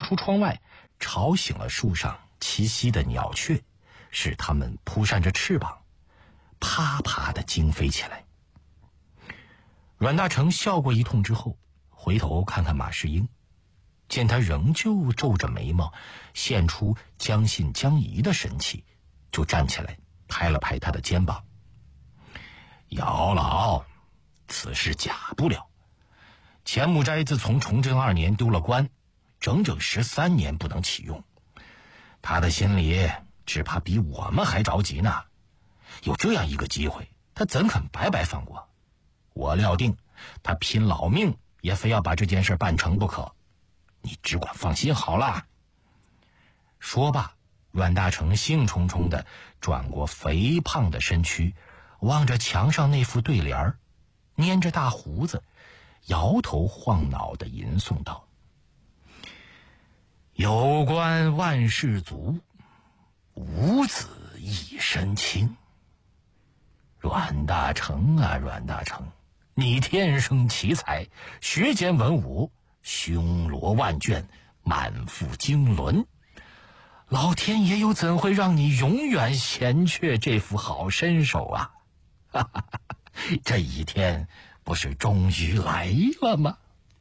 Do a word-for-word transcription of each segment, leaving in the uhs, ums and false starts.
出窗外，吵醒了树上栖息的鸟雀，使它们扑扇着翅膀，啪啪地惊飞起来。阮大铖笑过一通之后，回头看看马士英，见他仍旧皱着眉毛，现出将信将疑的神气，就站起来拍了拍他的肩膀：姚老，此事假不了。钱木斋自从崇祯二年丢了官，整整十三年不能启用，他的心里只怕比我们还着急呢。有这样一个机会，他怎肯白白放过？我料定他拼老命也非要把这件事办成不可，你只管放心好了。说罢，阮大铖兴冲冲地转过肥胖的身躯，望着墙上那副对联，捏着大胡子，摇头晃脑地吟诵道：有官万事足，无子一身轻。阮大铖啊阮大铖，你天生奇才，学兼文武，胸罗万卷，满腹经纶，老天爷又怎会让你永远闲缺这副好身手啊？哈哈哈，这一天不是终于来了吗？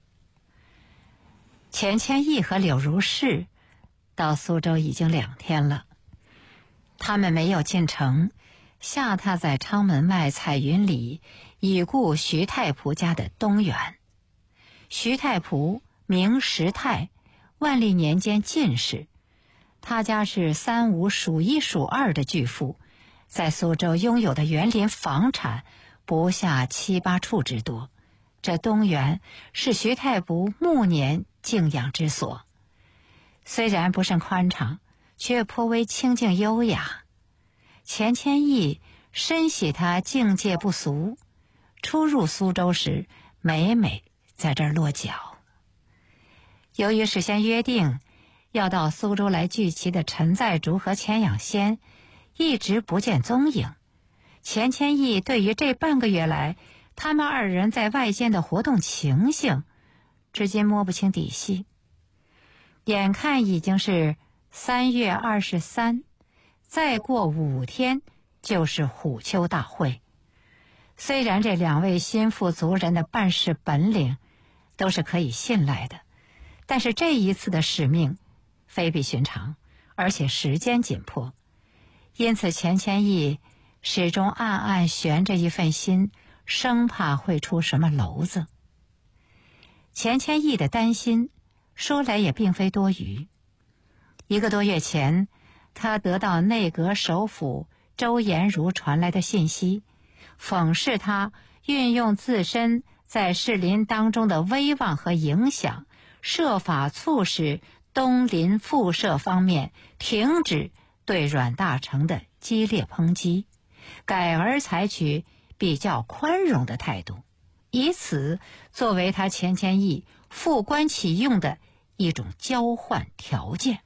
钱谦益和柳如是到苏州已经两天了，他们没有进城，下榻在昌门外彩云里已故徐太仆家的东园。徐太仆名石泰，万历年间进士，他家是三吴数一数二的巨富，在苏州拥有的园林房产不下七八处之多。这东园是徐太仆暮年静养之所，虽然不甚宽敞，却颇为清静优雅。钱谦益深喜他境界不俗，初入苏州时每每在这儿落脚。由于事先约定要到苏州来聚齐的陈在竹和钱养先一直不见踪影，钱谦益对于这半个月来他们二人在外间的活动情形至今摸不清底细。眼看已经是三月二十三，再过五天就是虎丘大会。虽然这两位心腹族人的办事本领都是可以信赖的，但是这一次的使命非比寻常，而且时间紧迫，因此钱谦益始终暗暗悬着一份心，生怕会出什么娄子。钱谦益的担心说来也并非多余。一个多月前，他得到内阁首辅周延儒传来的信息，讽示他运用自身在士林当中的威望和影响，设法促使东林复社方面停止对阮大铖的激烈抨击，改而采取比较宽容的态度，以此作为他钱谦益复官启用的一种交换条件。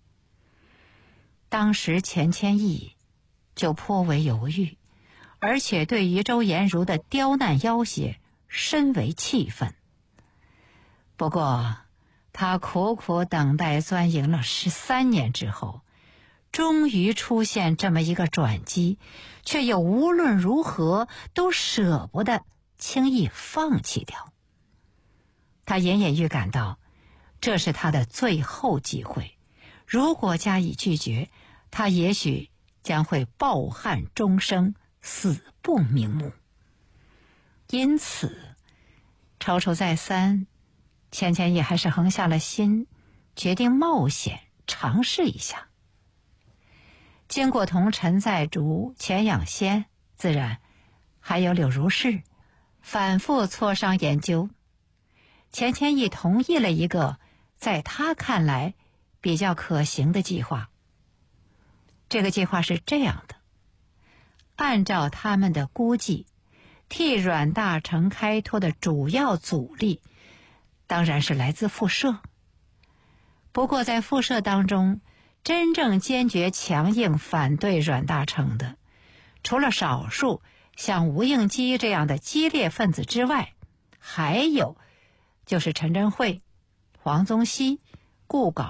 当时钱谦益就颇为犹豫，而且对于周延儒的刁难要挟深为气愤。不过他苦苦等待钻营了十三年之后，终于出现这么一个转机，却又无论如何都舍不得轻易放弃掉。他隐隐预感到这是他的最后机会，如果加以拒绝，他也许将会抱憾终生，死不瞑目。因此踌躇再三，钱谦益还是横下了心，决定冒险尝试一下。经过同陈在竹、钱养先，自然还有柳如是反复磋商研究，钱谦益同意了一个在他看来比较可行的计划。这个计划是这样的：按照他们的估计，替阮大铖开脱的主要阻力当然是来自复社。不过在复社当中，真正坚决强硬反对阮大铖的，除了少数像吴应基这样的激烈分子之外，还有就是陈真会、黄宗羲、顾杲